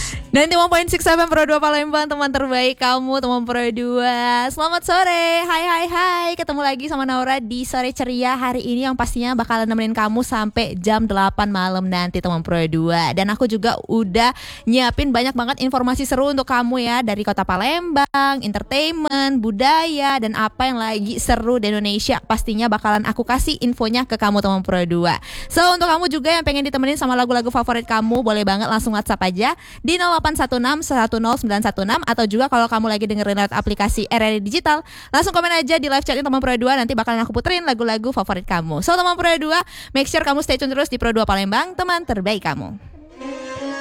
90.6 FM Pro 2 Palembang, teman terbaik kamu, teman Pro 2. Selamat sore, hai. Ketemu lagi sama Naura di Sore Ceria hari ini yang pastinya bakalan nemenin kamu sampai jam 8 malam nanti, teman Pro 2. Dan aku juga udah nyiapin banyak banget informasi seru untuk kamu ya, dari kota Palembang, entertainment, budaya, dan apa yang lagi seru di Indonesia. Pastinya bakalan aku kasih infonya ke kamu, teman Pro 2. So, untuk kamu juga yang pengen ditemenin sama lagu-lagu favorit kamu, boleh banget langsung WhatsApp aja di 0816 100916, atau juga kalau kamu lagi dengerin lewat aplikasi RRI Digital, langsung komen aja di live chatnya teman Pro 2, nanti bakalan aku puterin lagu-lagu favorit kamu. So, teman Pro 2, make sure kamu stay tune terus di Pro 2 Palembang, teman terbaik kamu.